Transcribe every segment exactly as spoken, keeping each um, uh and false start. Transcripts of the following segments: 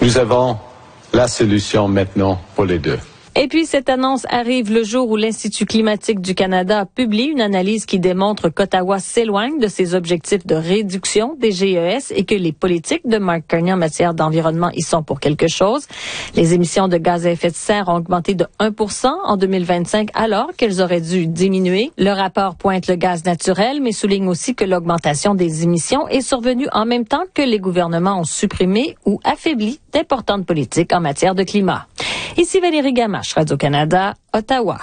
Nous avons la solution maintenant pour les deux. Et puis, cette annonce arrive le jour où l'Institut climatique du Canada publie une analyse qui démontre qu'Ottawa s'éloigne de ses objectifs de réduction des G E S et que les politiques de Mark Carney en matière d'environnement y sont pour quelque chose. Les émissions de gaz à effet de serre ont augmenté de un pour cent en deux mille vingt-cinq alors qu'elles auraient dû diminuer. Le rapport pointe le gaz naturel, mais souligne aussi que l'augmentation des émissions est survenue en même temps que les gouvernements ont supprimé ou affaibli d'importantes politiques en matière de climat. Ici Valérie Gamache, Radio-Canada, Ottawa.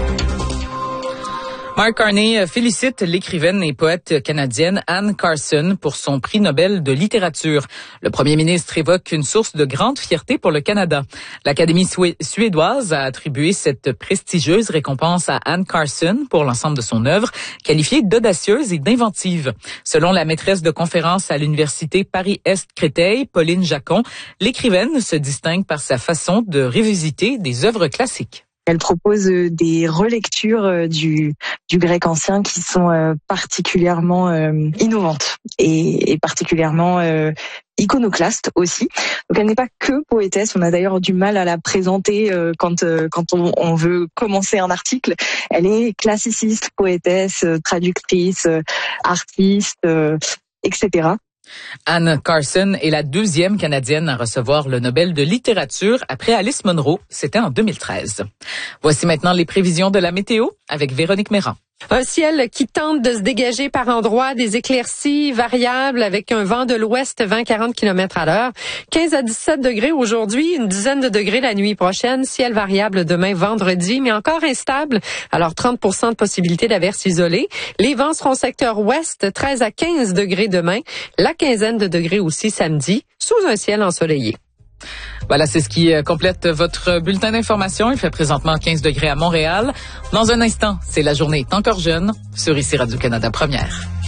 Mark Carney félicite l'écrivaine et poète canadienne Anne Carson pour son prix Nobel de littérature. Le premier ministre évoque une source de grande fierté pour le Canada. L'Académie suédoise a attribué cette prestigieuse récompense à Anne Carson pour l'ensemble de son œuvre, qualifiée d'audacieuse et d'inventive. Selon la maîtresse de conférence à l'Université Paris-Est Créteil, Pauline Jacon, l'écrivaine se distingue par sa façon de revisiter des œuvres classiques. Elle propose des relectures du, du grec ancien qui sont particulièrement innovantes et, et particulièrement iconoclastes aussi. Donc elle n'est pas que poétesse, on a d'ailleurs du mal à la présenter quand, quand on, on veut commencer un article. Elle est classiciste, poétesse, traductrice, artiste, et cetera. Anne Carson est la deuxième Canadienne à recevoir le Nobel de littérature après Alice Munro. C'était en deux mille treize. Voici maintenant les prévisions de la météo avec Véronique Méran. Un ciel qui tente de se dégager par endroits, des éclaircies variables avec un vent de l'ouest vingt à quarante kilomètres à l'heure. quinze à dix-sept degrés aujourd'hui, une dizaine de degrés la nuit prochaine. Ciel variable demain vendredi, mais encore instable. Alors trente pour cent de possibilité d'averses isolées. Les vents seront secteur ouest, treize à quinze degrés demain. La quinzaine de degrés aussi samedi, sous un ciel ensoleillé. Voilà, c'est ce qui complète votre bulletin d'information. Il fait présentement quinze degrés à Montréal. Dans un instant, c'est la journée est encore jeune sur ici Radio-Canada Première.